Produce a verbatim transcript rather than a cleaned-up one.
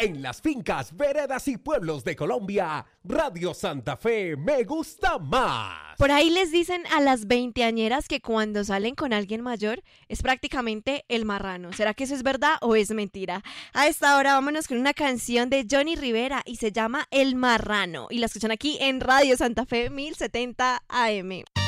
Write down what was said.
En las fincas, veredas y pueblos de Colombia, Radio Santa Fe me gusta más. Por ahí les dicen a las veinteañeras que cuando salen con alguien mayor es prácticamente el marrano. ¿Será que eso es verdad o es mentira? A esta hora vámonos con una canción de Johnny Rivera y se llama El Marrano. Y la escuchan aquí en Radio Santa Fe mil setenta A M.